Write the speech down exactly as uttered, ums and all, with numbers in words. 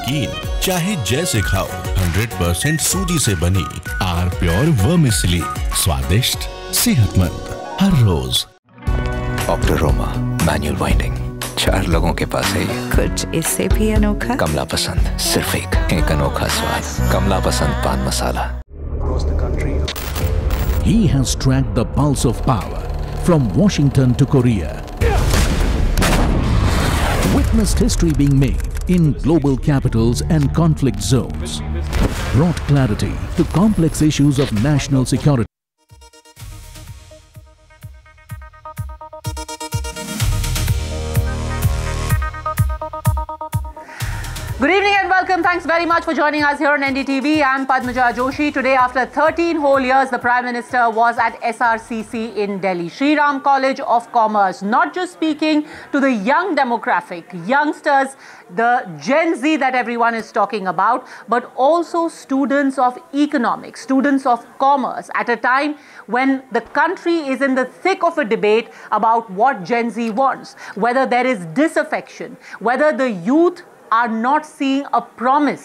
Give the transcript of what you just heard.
नमकीन चाहे जैसे खाओ, हंड्रेड परसेंट सूजी से बनी आर प्योर वर्मिसेली, स्वादिष्ट, सेहतमंद हर रोज। ऑक्टोरोमा मैनुअल वाइंडिंग, चार लोगों के पास है ये। कुछ इससे भी अनोखा। कमला पसंद, सिर्फ एक एक अनोखा स्वाद। कमला पसंद पान मसाला। He has tracked the pulse of power from Washington to Korea. Witnessed history being made in global capitals and conflict zones. Brought clarity to complex issues of national security. Good evening and welcome. Thanks very much for joining us here on N D T V. I'm Padmaja Joshi. Today, after thirteen whole years, the Prime Minister was at S R C C in Delhi, Shri Ram College of Commerce, not just speaking to the young demographic, youngsters, the Gen Z that everyone is talking about, but also students of economics, students of commerce, at a time when the country is in the thick of a debate about what Gen Z wants, whether there is disaffection, whether the youth are not seeing a promise